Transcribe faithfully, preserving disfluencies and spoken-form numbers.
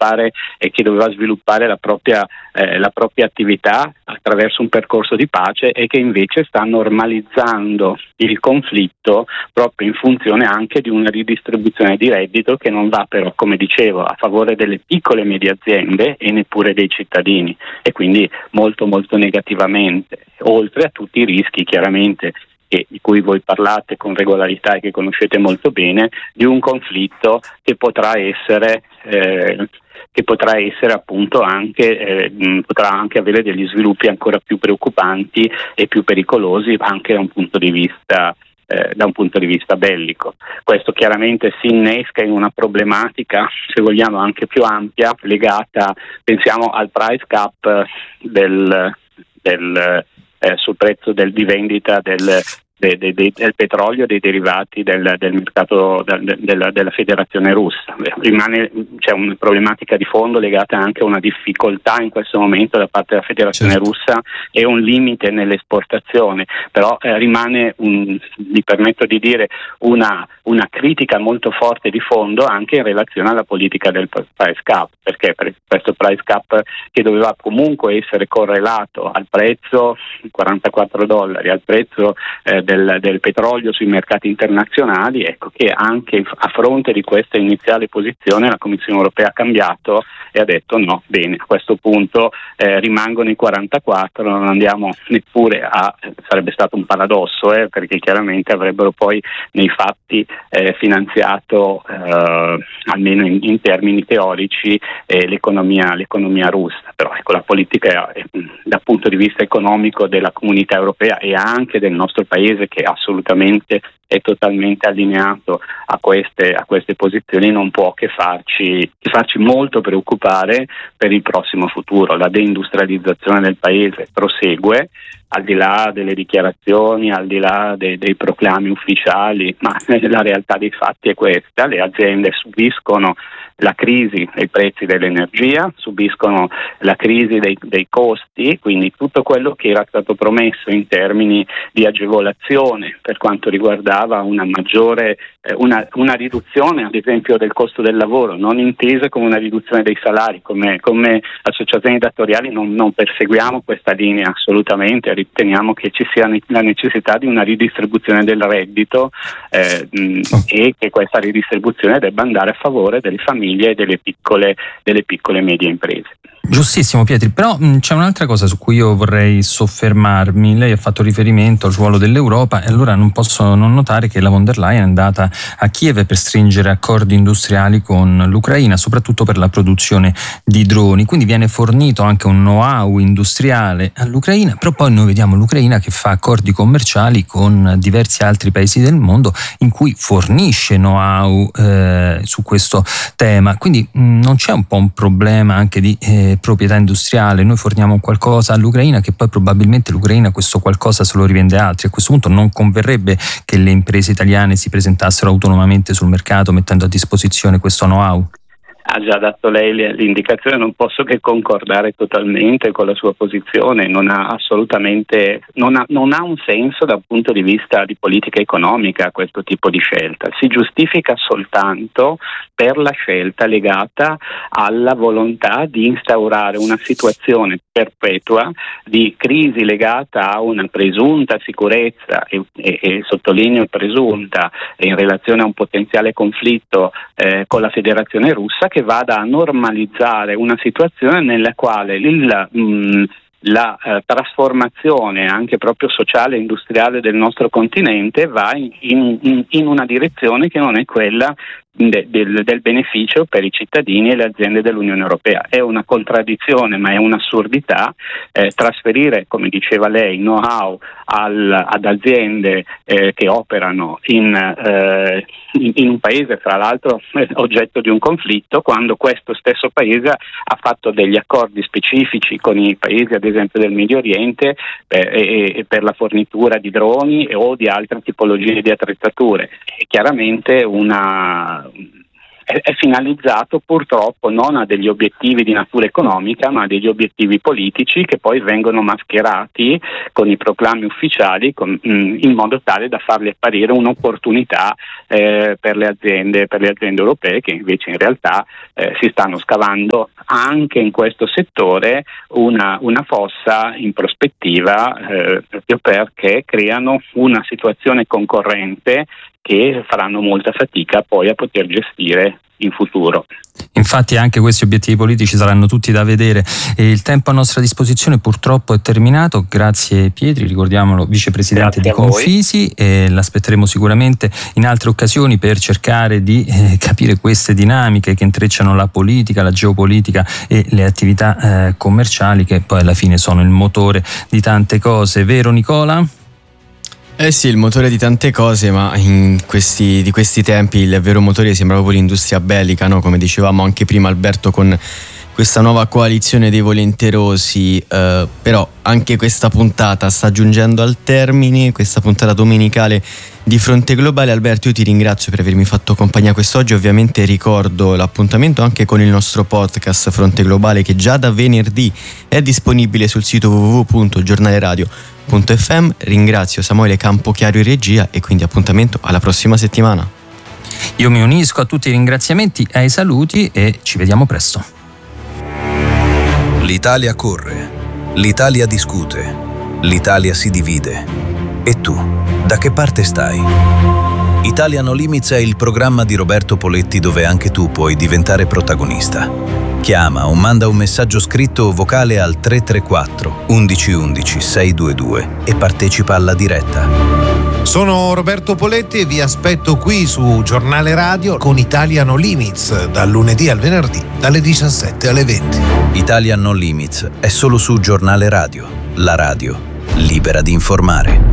sviluppare e che doveva sviluppare la propria, eh, la propria attività attraverso un percorso di pace, e che invece sta normalizzando il conflitto proprio in funzione anche di una ridistribuzione di reddito che non va però, come dicevo, a favore delle piccole e medie aziende e neppure dei cittadini, e quindi molto molto negativamente, oltre a tutti i rischi chiaramente che, di cui voi parlate con regolarità e che conoscete molto bene, di un conflitto che potrà essere eh, che potrà essere appunto anche eh, potrà anche avere degli sviluppi ancora più preoccupanti e più pericolosi anche da un punto di vista eh, da un punto di vista bellico. Questo chiaramente si innesca in una problematica, se vogliamo, anche più ampia, legata, pensiamo al price cap del, del eh, sul prezzo del, di vendita del De, de, de, del petrolio e dei derivati del, del mercato del, del, della Federazione Russa. Rimane, c'è una problematica di fondo legata anche a una difficoltà in questo momento da parte della Federazione certo. Russa e un limite nell'esportazione, però eh, rimane, un, mi permetto di dire, una, una critica molto forte di fondo anche in relazione alla politica del price cap, perché per questo price cap, che doveva comunque essere correlato al prezzo quarantaquattro dollari, al prezzo eh, Del, del petrolio sui mercati internazionali, ecco che anche a fronte di questa iniziale posizione la Commissione Europea ha cambiato e ha detto no, bene, a questo punto eh, rimangono i quarantaquattro, non andiamo neppure a, sarebbe stato un paradosso eh, perché chiaramente avrebbero poi nei fatti eh, finanziato eh, almeno in, in termini teorici eh, l'economia, l'economia russa, però ecco la politica eh, dal punto di vista economico della Comunità Europea e anche del nostro paese, che assolutamente è totalmente allineato a queste, a queste posizioni, non può che farci, che farci molto preoccupare per il prossimo futuro. La deindustrializzazione del paese prosegue, al di là delle dichiarazioni, al di là dei, dei proclami ufficiali, ma la realtà dei fatti è questa: le aziende subiscono la crisi dei prezzi dell'energia, subiscono la crisi dei, dei costi, quindi tutto quello che era stato promesso in termini di agevolazione per quanto riguardava una maggiore, eh, una, una riduzione ad esempio del costo del lavoro, non intesa come una riduzione dei salari, come, come associazioni datoriali non, non perseguiamo questa linea assolutamente, riteniamo che ci sia la necessità di una ridistribuzione del reddito eh, mh, e che questa ridistribuzione debba andare a favore delle famiglie e delle piccole, delle piccole e medie imprese. Giustissimo Pietri, però mh, c'è un'altra cosa su cui io vorrei soffermarmi. Lei ha fatto riferimento al ruolo dell'Europa e allora non posso non notare che la von der Leyen è andata a Kiev per stringere accordi industriali con l'Ucraina, soprattutto per la produzione di droni, quindi viene fornito anche un know-how industriale all'Ucraina, però poi noi vediamo l'Ucraina che fa accordi commerciali con diversi altri paesi del mondo in cui fornisce know-how eh, su questo tema, quindi mh, non c'è un po' un problema anche di eh, proprietà industriale? Noi forniamo qualcosa all'Ucraina che poi probabilmente l'Ucraina questo qualcosa se lo rivende a altri. A questo punto non converrebbe che le imprese italiane si presentassero autonomamente sul mercato mettendo a disposizione questo know-how? Ha già dato lei l'indicazione, non posso che concordare totalmente con la sua posizione, non ha assolutamente non ha, non ha un senso dal punto di vista di politica economica questo tipo di scelta, si giustifica soltanto per la scelta legata alla volontà di instaurare una situazione perpetua di crisi legata a una presunta sicurezza e, e, e sottolineo presunta in relazione a un potenziale conflitto eh, con la Federazione Russa, che vada a normalizzare una situazione nella quale il, mh, la eh, trasformazione anche proprio sociale e industriale del nostro continente va in, in, in una direzione che non è quella de, del, del beneficio per i cittadini e le aziende dell'Unione Europea. È una contraddizione, ma è un'assurdità eh, trasferire, come diceva lei, know-how al, ad aziende eh, che operano in, eh, in, in un paese, fra l'altro eh, oggetto di un conflitto, quando questo stesso paese ha fatto degli accordi specifici con i paesi, ad esempio del Medio Oriente, eh, e, e per la fornitura di droni o di altre tipologie di attrezzature. È chiaramente una è, è finalizzato purtroppo non a degli obiettivi di natura economica, ma a degli obiettivi politici che poi vengono mascherati con i proclami ufficiali con, mh, in modo tale da farli apparire un'opportunità eh, per le aziende, per le aziende europee, che invece in realtà eh, si stanno scavando anche in questo settore una, una fossa in prospettiva eh, proprio perché creano una situazione concorrente che faranno molta fatica poi a poter gestire in futuro. Infatti anche questi obiettivi politici saranno tutti da vedere e il tempo a nostra disposizione purtroppo è terminato. Grazie Pietri, ricordiamolo, vicepresidente Grazie di Confisi, e l'aspetteremo sicuramente in altre occasioni per cercare di eh, capire queste dinamiche che intrecciano la politica, la geopolitica e le attività eh, commerciali, che poi alla fine sono il motore di tante cose, vero Nicola? Eh sì, il motore di tante cose, ma in questi, di questi tempi il vero motore sembra proprio l'industria bellica, no? Come dicevamo anche prima Alberto, con questa nuova coalizione dei volenterosi, eh, però anche questa puntata sta giungendo al termine, questa puntata domenicale di Fronte Globale. Alberto, io ti ringrazio per avermi fatto compagnia quest'oggi, ovviamente ricordo l'appuntamento anche con il nostro podcast Fronte Globale, che già da venerdì è disponibile sul sito w w w punto giornale radio punto f m. Ringrazio Samuele Campochiaro in regia e quindi appuntamento alla prossima settimana. Io mi unisco a tutti i ringraziamenti, ai saluti e ci vediamo presto. L'Italia corre, l'Italia discute, l'Italia si divide. E tu, da che parte stai? Italia No Limits è il programma di Roberto Poletti dove anche tu puoi diventare protagonista. Chiama o manda un messaggio scritto o vocale al tre tre quattro undici undici seicentodventidue e partecipa alla diretta. Sono Roberto Poletti e vi aspetto qui su Giornale Radio con Italia No Limits, dal lunedì al venerdì, dalle diciassette alle venti. Italia No Limits è solo su Giornale Radio, la radio libera di informare.